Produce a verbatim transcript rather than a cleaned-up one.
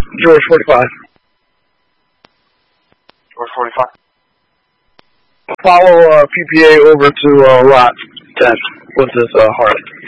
George forty-five. George forty-five. Follow uh, P P A over to uh, lot ten with this uh, heart.